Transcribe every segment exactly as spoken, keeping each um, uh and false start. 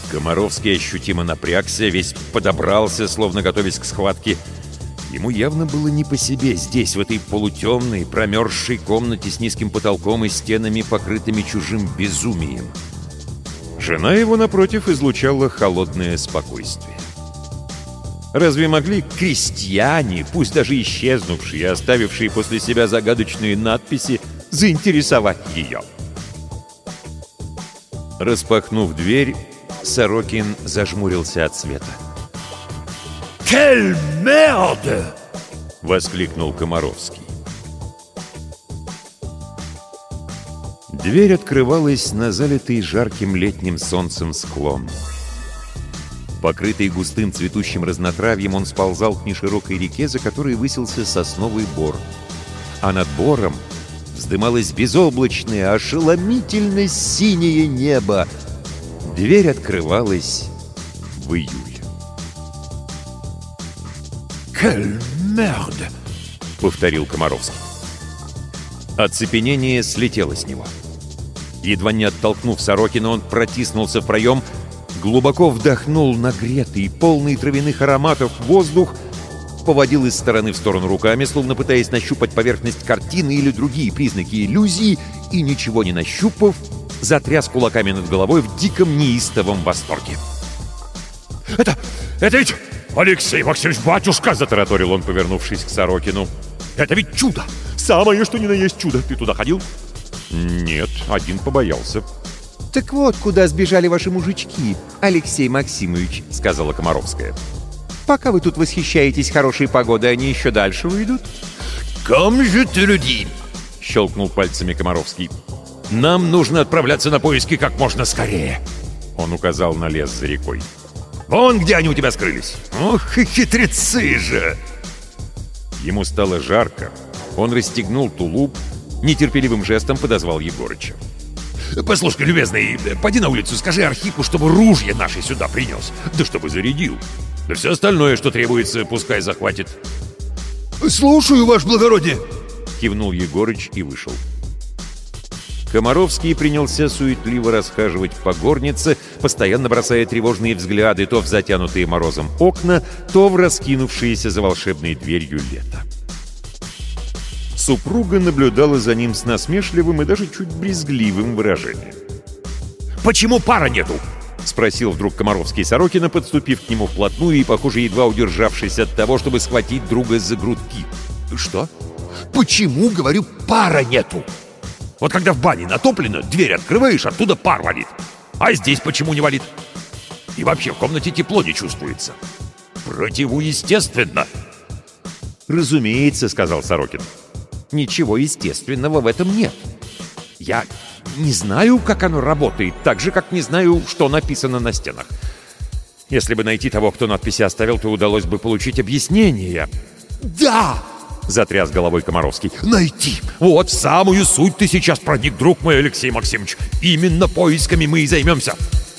Комаровский ощутимо напрягся, весь подобрался, словно готовясь к схватке. Ему явно было не по себе здесь, в этой полутемной, промерзшей комнате с низким потолком и стенами, покрытыми чужим безумием. Жена его, напротив, излучала холодное спокойствие. Разве могли крестьяне, пусть даже исчезнувшие, оставившие после себя загадочные надписи, заинтересовать ее? Распахнув дверь, Сорокин зажмурился от света. «Кель мерде!» — воскликнул Комаровский. Дверь открывалась на залитый жарким летним солнцем склон. Покрытый густым цветущим разнотравьем, он сползал к неширокой реке, за которой высился сосновый бор. А над бором вздымалось безоблачное, ошеломительно синее небо. Дверь открывалась в июле. «Кель мерде!» — повторил Комаровский. Оцепенение слетело с него. Едва не оттолкнув Сорокина, он протиснулся в проем, глубоко вдохнул нагретый, полный травяных ароматов воздух, поводил из стороны в сторону руками, словно пытаясь нащупать поверхность картины или другие признаки иллюзии, и, ничего не нащупав, затряс кулаками над головой в диком неистовом восторге. «Это... это ведь... Алексей Максимович, батюшка!» — затараторил он, повернувшись к Сорокину. «Это ведь чудо! Самое, что ни на есть чудо! Ты туда ходил?» «Нет, один побоялся». «Так вот, куда сбежали ваши мужички, Алексей Максимович», — сказала Комаровская. «Пока вы тут восхищаетесь хорошей погодой, они еще дальше уйдут». «Ком же ты, люди!» — щелкнул пальцами Комаровский. «Нам нужно отправляться на поиски как можно скорее!» Он указал на лес за рекой. «Вон где они у тебя скрылись! Ох, и хитрецы же!» Ему стало жарко. Он расстегнул тулуп, нетерпеливым жестом подозвал Егорыча. «Послушай, любезный, поди на улицу, скажи Архипу, чтобы ружье наше сюда принес. Да чтобы зарядил. Да все остальное, что требуется, пускай захватит». «Слушаю, ваше благородие!» — кивнул Егорыч и вышел. Комаровский принялся суетливо расхаживать по горнице, постоянно бросая тревожные взгляды то в затянутые морозом окна, то в раскинувшиеся за волшебной дверью лето. Супруга наблюдала за ним с насмешливым и даже чуть брезгливым выражением. «Почему пара нету?» — спросил вдруг Комаровский Сорокина, подступив к нему вплотную и, похоже, едва удержавшись от того, чтобы схватить друга за грудки. «Что? Почему, говорю, пара нету? Вот когда в бане натоплено, дверь открываешь, оттуда пар валит. А здесь почему не валит? И вообще в комнате тепло не чувствуется. Противоестественно!» «Разумеется», — сказал Сорокин. «Ничего естественного в этом нет. Я не знаю, как оно работает, так же, как не знаю, что написано на стенах. Если бы найти того, кто надписи оставил, то удалось бы получить объяснение». «Да!» — затряс головой Комаровский. «Найти! Вот в самую суть ты сейчас проник, друг мой Алексей Максимович. Именно поисками мы и займемся».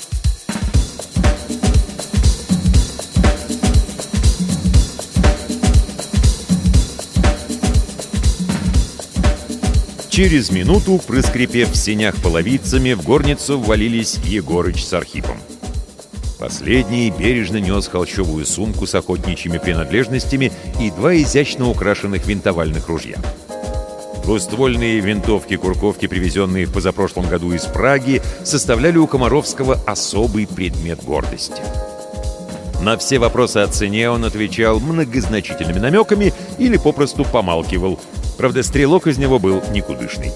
Через минуту, проскрипев в сенях половицами, в горницу ввалились Егорыч с Архипом. Последний бережно нес холщовую сумку с охотничьими принадлежностями и два изящно украшенных винтовальных ружья. Двуствольные винтовки-курковки, привезенные в позапрошлом году из Праги, составляли у Комаровского особый предмет гордости. На все вопросы о цене он отвечал многозначительными намеками или попросту помалкивал. Правда, стрелок из него был никудышный.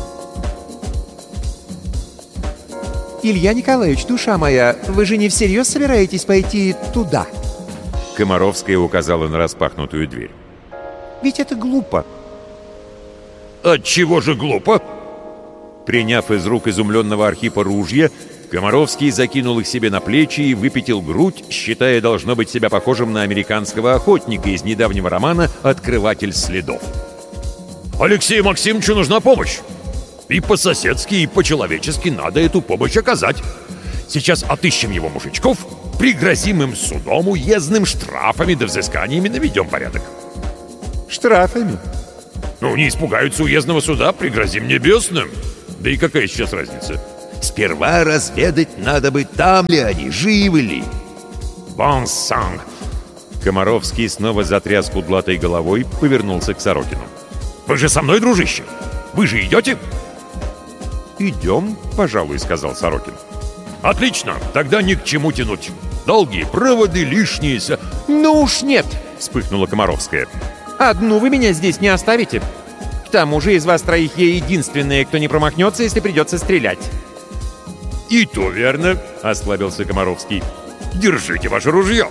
«Илья Николаевич, душа моя, вы же не всерьез собираетесь пойти туда?» Комаровская указала на распахнутую дверь. «Ведь это глупо». «Отчего же глупо?» Приняв из рук изумленного Архипа ружья, Комаровский закинул их себе на плечи и выпятил грудь, считая, должно быть, себя похожим на американского охотника из недавнего романа «Открыватель следов». «Алексею Максимовичу нужна помощь. И по-соседски, и по-человечески надо эту помощь оказать. Сейчас отыщем его мужичков, пригрозим им судом, уездным штрафами да взысканиями, наведем порядок». «Штрафами?» «Ну, не испугаются уездного суда, пригрозим небесным. Да и какая сейчас разница? Сперва разведать надо бы, там ли они, живы ли. Бон санг. Комаровский снова затряс кудлатой головой, повернулся к Сорокину. Вы же со мной, дружище? Вы же идете? «Идем, пожалуй», — сказал Сорокин. Отлично, тогда ни к чему тянуть. Долгие проводы, лишние... «Ну уж нет!» — вспыхнула Комаровская. «Одну вы меня здесь не оставите. К тому же из вас троих я единственная, кто не промахнется, если придется стрелять». «И то верно», — осклабился Комаровский. «Держите ваше ружье».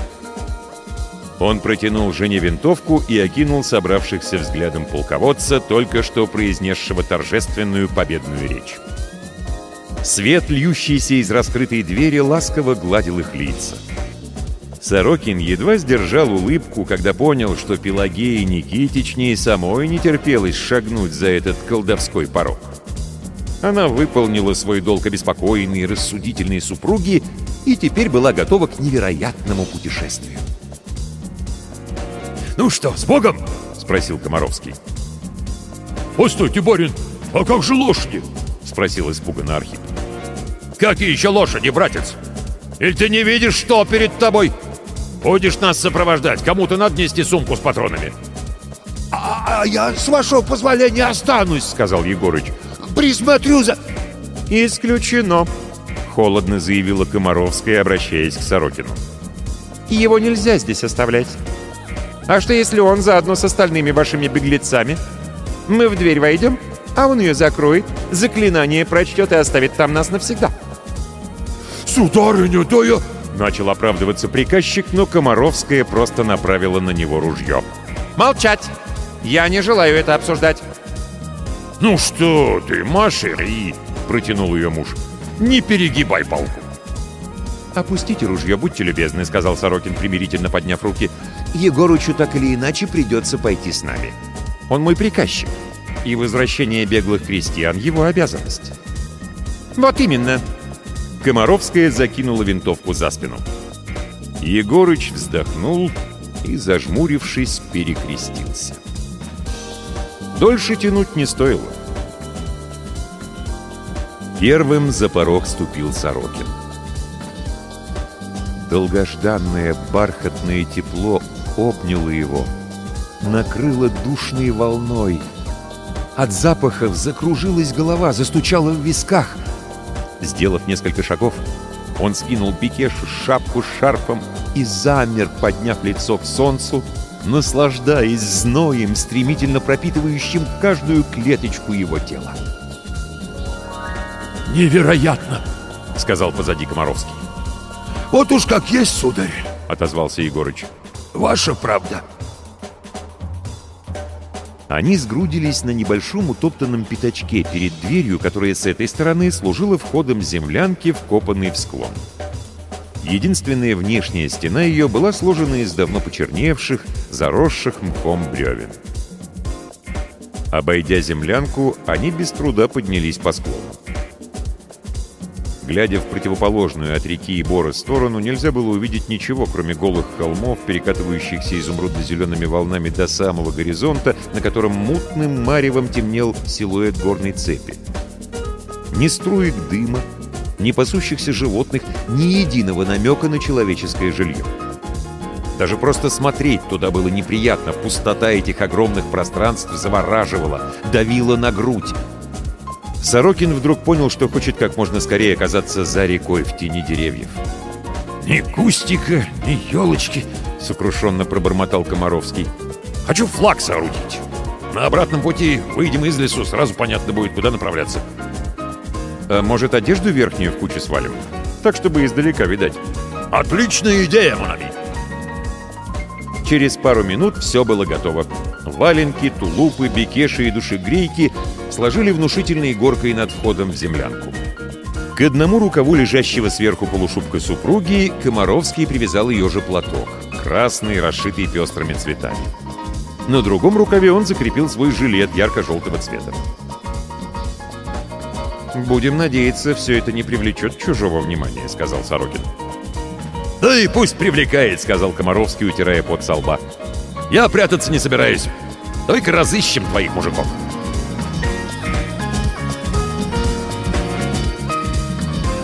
Он протянул жене винтовку и окинул собравшихся взглядом полководца, только что произнесшего торжественную победную речь. Свет, льющийся из раскрытой двери, ласково гладил их лица. Сорокин едва сдержал улыбку, когда понял, что Пелагее Никитичне самой не терпелось шагнуть за этот колдовской порог. Она выполнила свой долг обеспокоенной и рассудительной супруги и теперь была готова к невероятному путешествию. «Ну что, с Богом?» — спросил Комаровский. «Постойте, барин, а как же лошади?» — спросил испуганно Архип. «Какие еще лошади, братец? Или ты не видишь, что перед тобой? Будешь нас сопровождать, кому-то надо нести сумку с патронами». «А, а я, с вашего позволения, останусь», — сказал Егорыч. «Присмотрю за...» «Исключено», — холодно заявила Комаровская, обращаясь к Сорокину. «Его нельзя здесь оставлять. А что, если он заодно с остальными вашими беглецами? Мы в дверь войдем, а он ее закроет, заклинание прочтет и оставит там нас навсегда». «Сударыня, да я...» — начал оправдываться приказчик, но Комаровская просто направила на него ружье. «Молчать! Я не желаю это обсуждать». «Ну что ты, Машери!» — протянул ее муж. «Не перегибай палку». «Опустите ружье, будьте любезны», — сказал Сорокин, примирительно подняв руки. «Егорычу так или иначе придется пойти с нами. Он мой приказчик, и возвращение беглых крестьян — его обязанность». «Вот именно». Комаровская закинула винтовку за спину. Егорыч вздохнул и, зажмурившись, перекрестился. Дольше тянуть не стоило. Первым за порог ступил Сорокин. Долгожданное бархатное тепло обняло его, накрыло душной волной. От запахов закружилась голова, застучала в висках. Сделав несколько шагов, он скинул бекешу, шапку с шарфом и замер, подняв лицо к солнцу, наслаждаясь зноем, стремительно пропитывающим каждую клеточку его тела. «Невероятно!» — сказал позади Комаровский. «Вот уж как есть, сударь», — отозвался Егорыч. «Ваша правда». Они сгрудились на небольшом утоптанном пятачке перед дверью, которая с этой стороны служила входом землянки, вкопанной в склон. Единственная внешняя стена ее была сложена из давно почерневших, заросших мхом бревен. Обойдя землянку, они без труда поднялись по склону. Глядя в противоположную от реки и бора сторону, нельзя было увидеть ничего, кроме голых холмов, перекатывающихся изумрудно-зелеными волнами до самого горизонта, на котором мутным маревом темнел силуэт горной цепи. Ни струек дыма, ни пасущихся животных, ни единого намека на человеческое жилье. Даже просто смотреть туда было неприятно, пустота этих огромных пространств завораживала, давила на грудь. Сорокин вдруг понял, что хочет как можно скорее оказаться за рекой в тени деревьев. «Ни кустика, ни елочки», — сокрушенно пробормотал Комаровский. «Хочу флаг соорудить. На обратном пути выйдем из лесу, сразу понятно будет, куда направляться». «А может, одежду верхнюю в кучу свалим? Так, чтобы издалека видать». «Отличная идея, Монами!» Через пару минут все было готово. Валенки, тулупы, бекеши и душегрейки сложили внушительной горкой над входом в землянку. К одному рукаву лежащего сверху полушубка супруги Комаровский привязал ее же платок, красный, расшитый пестрыми цветами. На другом рукаве он закрепил свой жилет ярко-желтого цвета. «Будем надеяться, все это не привлечет чужого внимания», — сказал Сорокин. «Да и пусть привлекает», — сказал Комаровский, утирая пот со лба. «Я прятаться не собираюсь. Только разыщем твоих мужиков».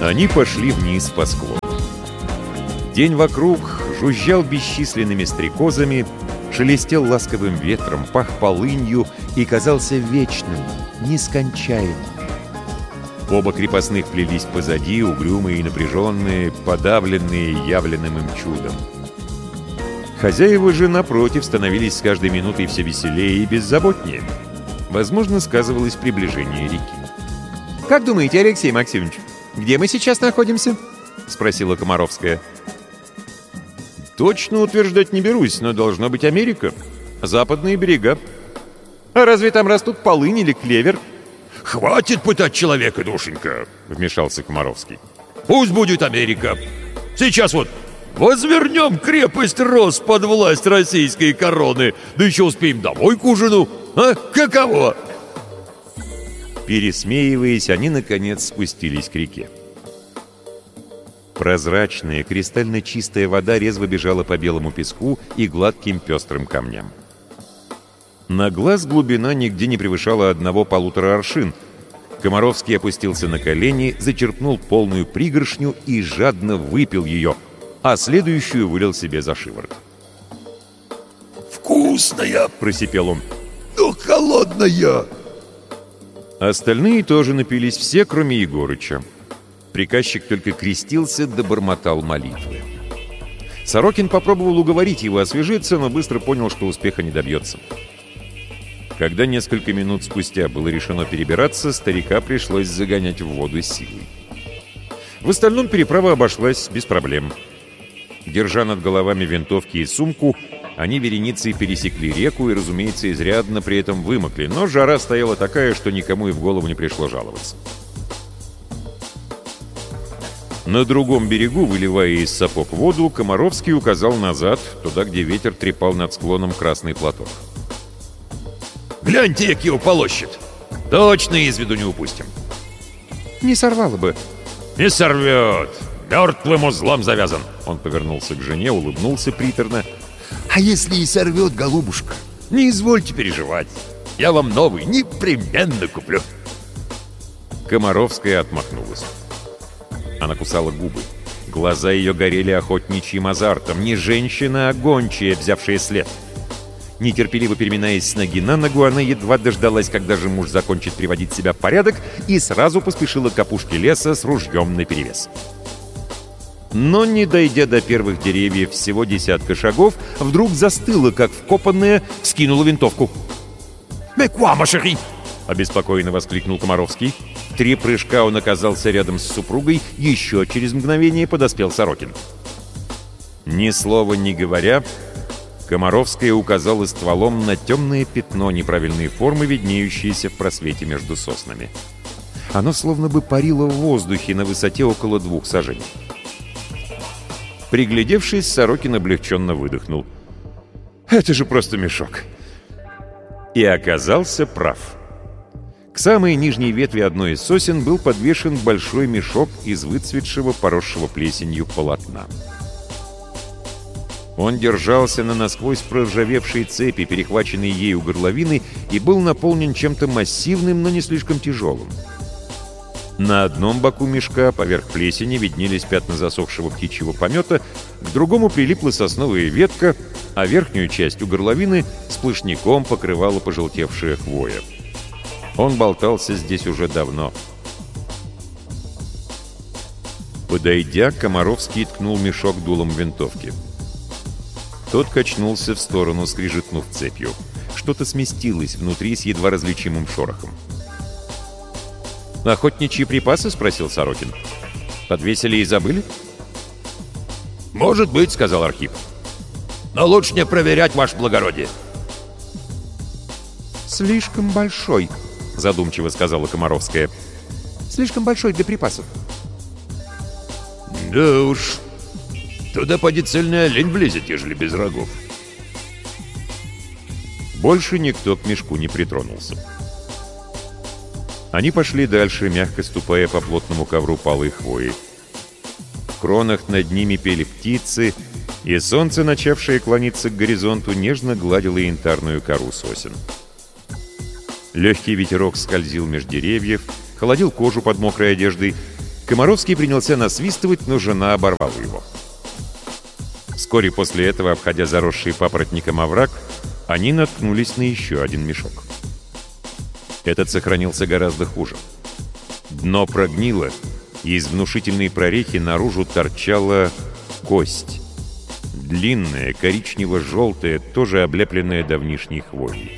Они пошли вниз по склону. День вокруг жужжал бесчисленными стрекозами, шелестел ласковым ветром, пах полынью и казался вечным, нескончаемым. Оба крепостных плелись позади, угрюмые и напряженные, подавленные явленным им чудом. Хозяева же, напротив, становились с каждой минутой все веселее и беззаботнее. Возможно, сказывалось приближение реки. «Как думаете, Алексей Максимович, где мы сейчас находимся?» — спросила Комаровская. «Точно утверждать не берусь, но должна быть Америка. Западные берега». «А разве там растут полынь или клевер?» «Хватит пытать человека, душенька!» — вмешался Комаровский. «Пусть будет Америка. Сейчас вот возвернем крепость Рос под власть российской короны, да еще успеем домой к ужину. А каково?» Пересмеиваясь, они, наконец, спустились к реке. Прозрачная, кристально чистая вода резво бежала по белому песку и гладким пестрым камням. На глаз глубина нигде не превышала одного-полутора аршин. Комаровский опустился на колени, зачерпнул полную пригоршню и жадно выпил ее, а следующую вылил себе за шиворот. «Вкусная!» — просипел он. «Но холодная!» Остальные тоже напились, все, кроме Егорыча. Приказчик только крестился да бормотал молитвы. Сорокин попробовал уговорить его освежиться, но быстро понял, что успеха не добьется. Когда несколько минут спустя было решено перебираться, старика пришлось загонять в воду силой. В остальном переправа обошлась без проблем. Держа над головами винтовки и сумку, они вереницей пересекли реку и, разумеется, изрядно при этом вымокли, но жара стояла такая, что никому и в голову не пришло жаловаться. На другом берегу, выливая из сапог воду, Комаровский указал назад, туда, где ветер трепал над склоном красный платок. «Гляньте, как его полощет! Точно из виду не упустим!» «Не сорвало бы». «Не сорвет! Мертвым узлом завязан!» Он повернулся к жене, улыбнулся приторно. А если и сорвет, голубушка? «Не извольте переживать! Я вам новый непременно куплю!» Комаровская отмахнулась. Она кусала губы. Глаза ее горели охотничьим азартом. Не женщина, а гончая, взявшая след. Нетерпеливо переминаясь с ноги на ногу, она едва дождалась, когда же муж закончит приводить себя в порядок, и сразу поспешила к опушке леса с ружьем наперевес. Но, не дойдя до первых деревьев всего десятка шагов, вдруг застыла, как вкопанная, вскинула винтовку. «Мекуа, машери!» — обеспокоенно воскликнул Комаровский. В три прыжка он оказался рядом с супругой, еще через мгновение подоспел Сорокин. Ни слова не говоря, Комаровская указала стволом на темное пятно неправильной формы, виднеющееся в просвете между соснами. Оно словно бы парило в воздухе на высоте около двух саженей. Приглядевшись, Сорокин облегченно выдохнул. «Это же просто мешок!» И оказался прав. К самой нижней ветви одной из сосен был подвешен большой мешок из выцветшего, поросшего плесенью полотна. Он держался на насквозь проржавевшей цепи, перехваченной ею горловины, и был наполнен чем-то массивным, но не слишком тяжелым. На одном боку мешка, поверх плесени, виднелись пятна засохшего птичьего помета, к другому прилипла сосновая ветка, а верхнюю часть у горловины сплошняком покрывала пожелтевшая хвоя. Он болтался здесь уже давно. Подойдя, Комаровский ткнул мешок дулом винтовки. Тот качнулся в сторону, скрижетнув цепью. Что-то сместилось внутри с едва различимым шорохом. «Охотничьи припасы?» — спросил Сорокин. «Подвесили и забыли?» «Может быть», — сказал Архип. «Но лучше не проверять, ваше благородие». «Слишком большой», — задумчиво сказала Комаровская. «Слишком большой для припасов». «Да уж, туда поди цельный олень влезет, ежели без рогов». Больше никто к мешку не притронулся. Они пошли дальше, мягко ступая по плотному ковру палой хвои. В кронах над ними пели птицы, и солнце, начавшее клониться к горизонту, нежно гладило янтарную кору сосен. Легкий ветерок скользил меж деревьев, холодил кожу под мокрой одеждой. Комаровский принялся насвистывать, но жена оборвала его. Вскоре после этого, обходя заросший папоротником овраг, они наткнулись на еще один мешок. Этот сохранился гораздо хуже. Дно прогнило, и из внушительной прорехи наружу торчала кость. Длинная, коричнево-желтая, тоже облепленная давнишней хвоей.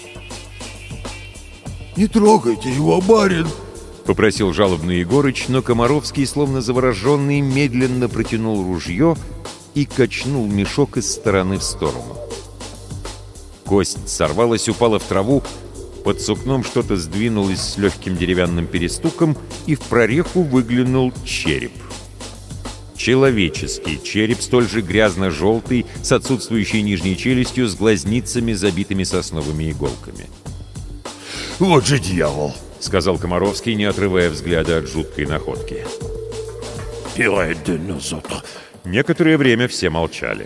«Не трогайте его, барин!» — попросил жалобно Егорыч, но Комаровский, словно завороженный, медленно протянул ружье и качнул мешок из стороны в сторону. Кость сорвалась, упала в траву, под сукном что-то сдвинулось с легким деревянным перестуком, и в прореху выглянул череп. Человеческий череп, столь же грязно-желтый, с отсутствующей нижней челюстью, с глазницами, забитыми сосновыми иголками. «Вот же дьявол!» — сказал Комаровский, не отрывая взгляда от жуткой находки. Некоторое время все молчали.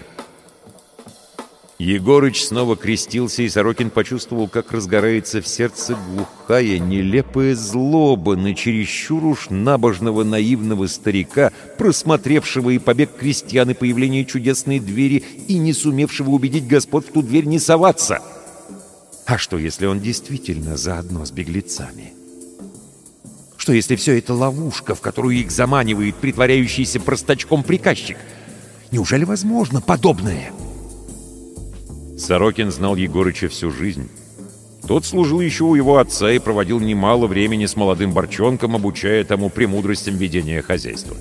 Егорыч снова крестился, и Сорокин почувствовал, как разгорается в сердце глухая, нелепая злоба на чересчур уж набожного наивного старика, просмотревшего и побег крестьян, и появление чудесной двери, и не сумевшего убедить господ в ту дверь не соваться. А что, если он действительно заодно с беглецами? Что, если все это ловушка, в которую их заманивает притворяющийся простачком приказчик? Неужели возможно подобное? Сорокин знал Егорыча всю жизнь. Тот служил еще у его отца и проводил немало времени с молодым Борчонком, обучая тому премудростям ведения хозяйства.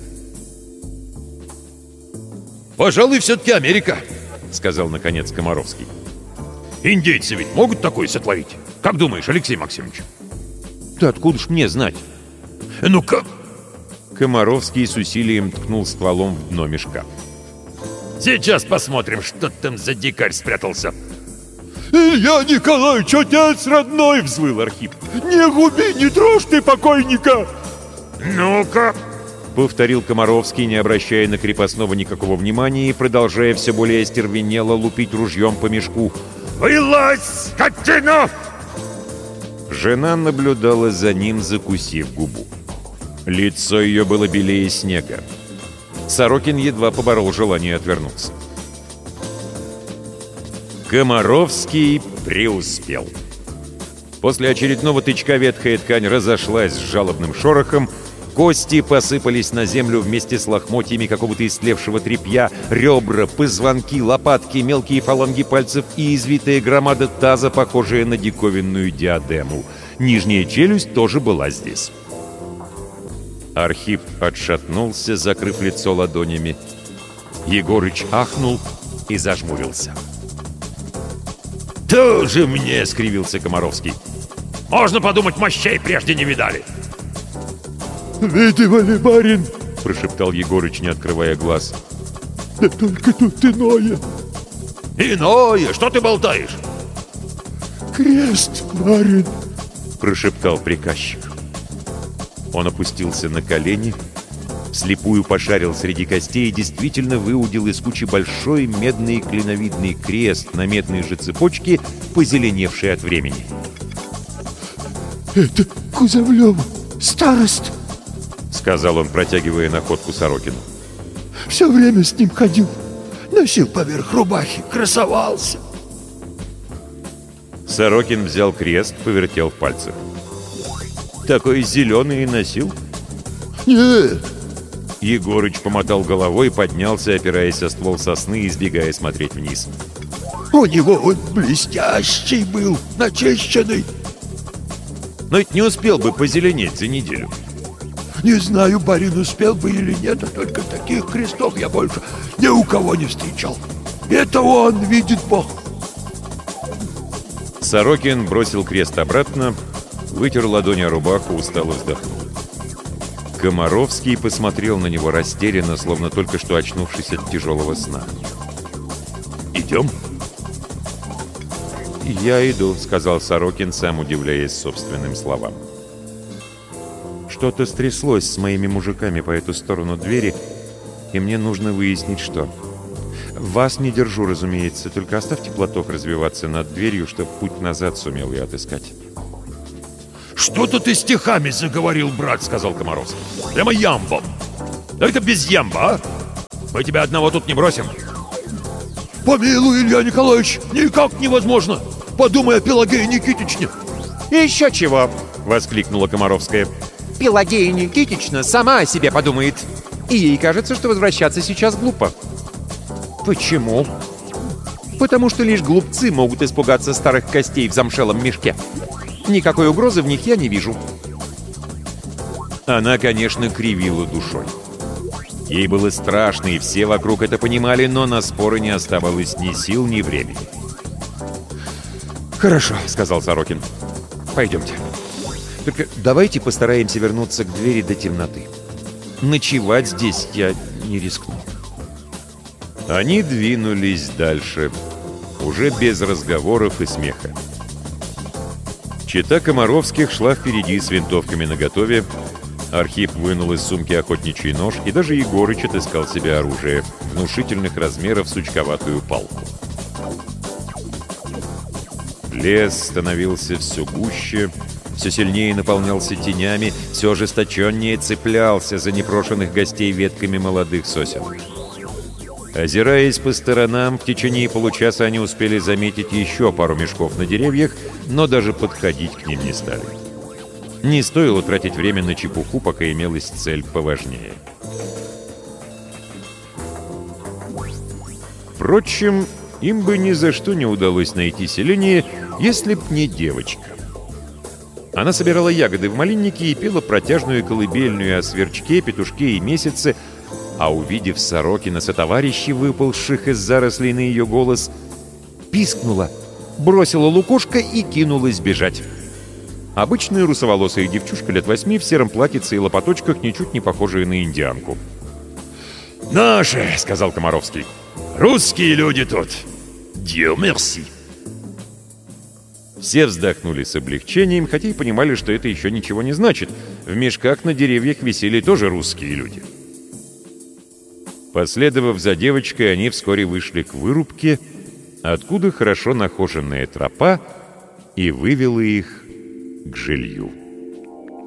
«Пожалуй, все-таки Америка», — сказал наконец Комаровский. «Индейцы ведь могут такое сотворить? Как думаешь, Алексей Максимович?» «Да откуда ж мне знать?» «Ну-ка!» Комаровский с усилием ткнул стволом в дно мешка. «Сейчас посмотрим, что там за дикарь спрятался!» «Илья Николаевич, отец родной!» — взвыл Архип. «Не губи, не трожь ты покойника!» «Ну-ка!» — повторил Комаровский, не обращая на крепостного никакого внимания и продолжая все более остервенело лупить ружьем по мешку. «Вылазь, скотина!» Жена наблюдала за ним, закусив губу. Лицо ее было белее снега. Сорокин едва поборол желание отвернуться. Комаровский преуспел. После очередного тычка ветхая ткань разошлась с жалобным шорохом, кости посыпались на землю вместе с лохмотьями какого-то истлевшего тряпья, ребра, позвонки, лопатки, мелкие фаланги пальцев и извитая громада таза, похожая на диковинную диадему. Нижняя челюсть тоже была здесь. Архип отшатнулся, закрыв лицо ладонями. Егорыч ахнул и зажмурился. «Тоже мне!» — скривился Комаровский. «Можно подумать, мощей прежде не видали!» «Видывали, барин!» — прошептал Егорыч, не открывая глаз. «Да только тут иное!» «Иное? Что ты болтаешь?» «Крест, барин!» — прошептал приказчик. Он опустился на колени, вслепую пошарил среди костей и действительно выудил из кучи большой медный клиновидный крест на медной же цепочке, позеленевший от времени. «Это Кузовлёв, старост!» — сказал он, протягивая находку Сорокину. «Все время с ним ходил, носил поверх рубахи, красовался!» Сорокин взял крест, повертел в пальцах. «Такой зеленый и носил?» «Нет!» Егорыч помотал головой, поднялся, опираясь о ствол сосны, избегая смотреть вниз. «У него он блестящий был, начищенный!» «Но ведь не успел бы позеленеть за неделю». «Не знаю, барин, успел бы или нет, а только таких крестов я больше ни у кого не встречал. Это он, видит Бог!» Сорокин бросил крест обратно, вытер ладони о рубаху, устало вздохнул. Комаровский посмотрел на него растерянно, словно только что очнувшись от тяжелого сна. «Идем?» «Я иду», — сказал Сорокин, сам удивляясь собственным словам. «Что-то стряслось с моими мужиками по эту сторону двери, и мне нужно выяснить, что. Вас не держу, разумеется, только оставьте платок развиваться над дверью, чтобы путь назад сумел я отыскать». «Что-то ты стихами заговорил, брат», — сказал Комаровский. «Прямо ямбом. Только без ямба, а? Мы тебя одного тут не бросим». Помилуй, Илья Николаевич, никак невозможно. Подумай о Пелагее Никитичне. «Еще чего!» — воскликнула Комаровская. «Пелагея Никитична сама о себе подумает. И ей кажется, что возвращаться сейчас глупо». «Почему?» «Потому что лишь глупцы могут испугаться старых костей в замшелом мешке. Никакой угрозы в них я не вижу». Она, конечно, кривила душой. Ей было страшно, и все вокруг это понимали, но на споры не оставалось ни сил, ни времени. «Хорошо», — сказал Сорокин. «Пойдемте. Только давайте постараемся вернуться к двери до темноты. Ночевать здесь я не рискну». Они двинулись дальше, уже без разговоров и смеха. Чета Комаровских шла впереди с винтовками наготове. Архип вынул из сумки охотничий нож, и даже Егорыч отыскал себе оружие, внушительных размеров сучковатую палку. Лес становился все гуще, все сильнее наполнялся тенями, все ожесточеннее цеплялся за непрошенных гостей ветками молодых сосен. Озираясь по сторонам, в течение получаса они успели заметить еще пару мешков на деревьях, но даже подходить к ним не стали. Не стоило тратить время на чепуху, пока имелась цель поважнее. Впрочем, им бы ни за что не удалось найти селение, если б не девочка. Она собирала ягоды в малиннике и пела протяжную колыбельную о сверчке, петушке и месяце, а увидев Сорокина сотоварищей, выползших из зарослей на ее голос, пискнула, бросила лукошко и кинулась бежать. Обычная русоволосая девчушка лет восьми в сером платьице и лопаточках, ничуть не похожая на индианку. «Наши», — сказал Комаровский. «Русские люди тут. Dieu merci». Все вздохнули с облегчением, хотя и понимали, что это еще ничего не значит. В мешках на деревьях висели тоже русские люди. Последовав за девочкой, они вскоре вышли к вырубке, откуда хорошо нахоженная тропа и вывела их к жилью.